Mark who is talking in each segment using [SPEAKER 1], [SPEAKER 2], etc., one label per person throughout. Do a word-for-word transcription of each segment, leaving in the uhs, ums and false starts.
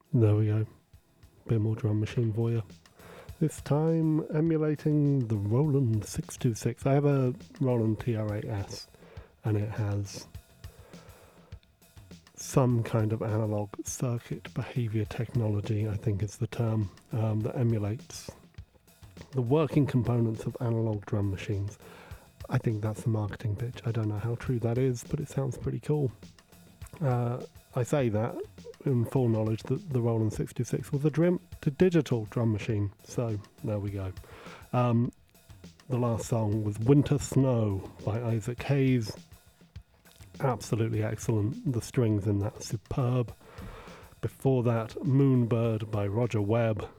[SPEAKER 1] There we go. Bit more drum machine for you. This time emulating the Roland six two six. I have a Roland T R eight S and it has some kind of analog circuit behavior technology, I think is the term, um, that emulates the working components of analog drum machines. I think that's the marketing pitch. I don't know how true that is, but it sounds pretty cool. Uh, I say that in full knowledge that the Roland six two six was a drim- to digital drum machine. So there we go. Um, the last song was Winter Snow by Isaac Hayes. Absolutely excellent. The strings in that superb. Before that, Moonbird by Roger Webb.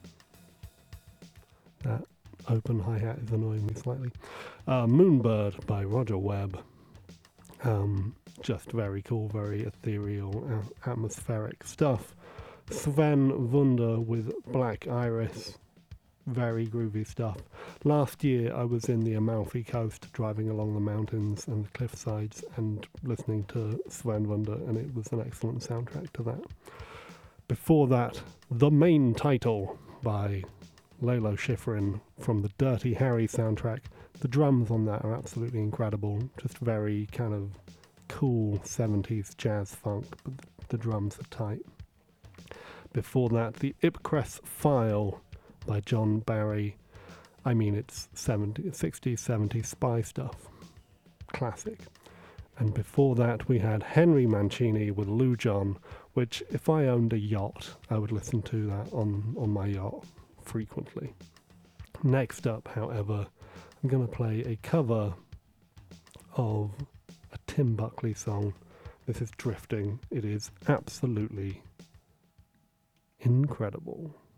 [SPEAKER 1] That open hi-hat is annoying me slightly. Uh, Moonbird by Roger Webb. Um, just very cool, very ethereal, uh, atmospheric stuff. Sven Wunder with Black Iris. Very groovy stuff. Last year I was in the Amalfi Coast driving along the mountains and the cliff sides and listening to Sven Wunder, and it was an excellent soundtrack to that. Before that, The Main Title by Lalo Schifrin from the Dirty Harry soundtrack. The drums on that are absolutely incredible, just very kind of cool seventies jazz funk, but the drums are tight. Before that, the Ipcress File by John Barry. I mean, it's seventies, sixties, seventies spy stuff. Classic. And before that, we had Henry Mancini with Lou John, which if I owned a yacht, I would listen to that on, on my yacht frequently. Next up, however, I'm going to play a cover of a Tim Buckley song. This is Drifting. It is absolutely incredible.